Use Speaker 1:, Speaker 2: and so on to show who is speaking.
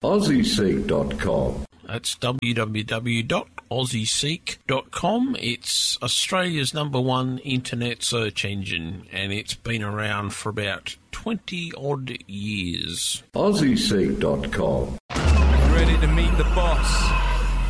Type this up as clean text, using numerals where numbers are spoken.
Speaker 1: AussieSeek.com.
Speaker 2: That's www.aussieseek.com. It's Australia's #1 internet search engine, and it's been around for about 20-odd years.
Speaker 1: AussieSeek.com.
Speaker 3: Ready to meet the boss.